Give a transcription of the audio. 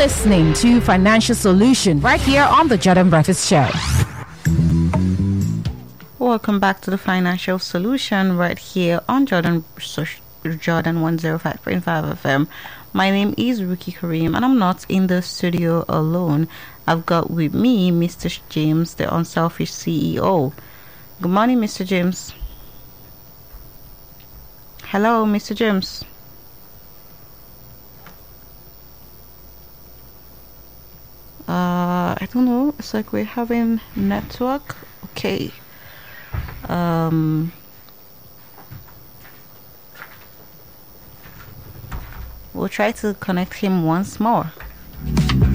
listening to Financial Solution right here on the Jordan Breakfast Show. Welcome back to the Financial Solution right here on Jordan 105.5 FM. My name is Ruki Kareem and I'm not in the studio alone. I've got with me Mr. James, the Unselfish CEO. Good morning, Mr. James. Hello, Mr. James. I don't know. It's like we're having network. Okay. We'll try to connect him once more.